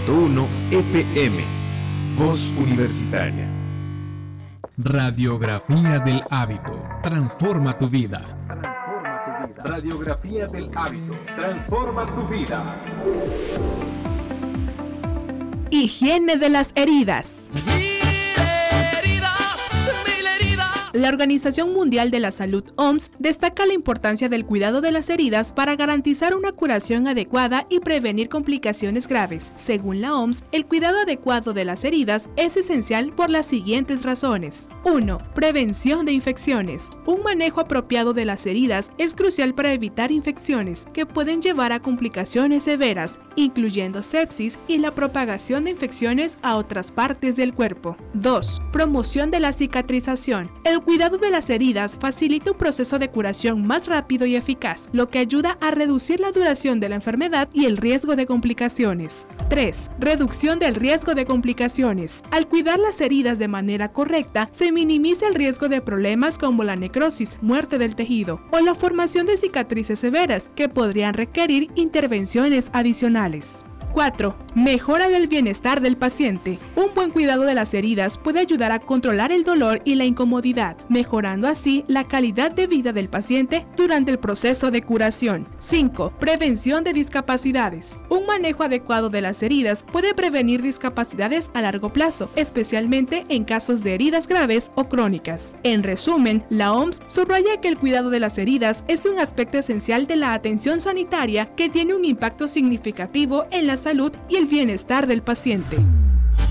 90.1 FM. Voz Universitaria. Radiografía del hábito. Transforma tu vida. Radiografía del hábito. Transforma tu vida. Higiene de las heridas. La Organización Mundial de la Salud, OMS, destaca la importancia del cuidado de las heridas para garantizar una curación adecuada y prevenir complicaciones graves. Según la OMS, el cuidado adecuado de las heridas es esencial por las siguientes razones. 1. Prevención de infecciones. Un manejo apropiado de las heridas es crucial para evitar infecciones que pueden llevar a complicaciones severas, incluyendo sepsis y la propagación de infecciones a otras partes del cuerpo. 2. Promoción de la cicatrización. El cuidado de las heridas facilita un proceso de curación más rápido y eficaz, lo que ayuda a reducir la duración de la enfermedad y el riesgo de complicaciones. 3. Reducción del riesgo de complicaciones. Al cuidar las heridas de manera correcta, se minimiza el riesgo de problemas como la necrosis, muerte del tejido o la formación de cicatrices severas que podrían requerir intervenciones adicionales. 4. Mejora del bienestar del paciente. Un buen cuidado de las heridas puede ayudar a controlar el dolor y la incomodidad, mejorando así la calidad de vida del paciente durante el proceso de curación. 5. Prevención de discapacidades. Un manejo adecuado de las heridas puede prevenir discapacidades a largo plazo, especialmente en casos de heridas graves o crónicas. En resumen, la OMS subraya que el cuidado de las heridas es un aspecto esencial de la atención sanitaria que tiene un impacto significativo en la salud y el bienestar del paciente.